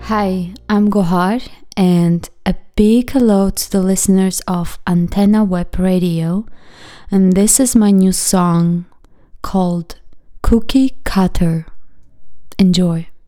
Hi, I'm Gohar, and a big hello to the listeners of Antenna Web Radio. And this is my new song called Cookie Cutter. Enjoy.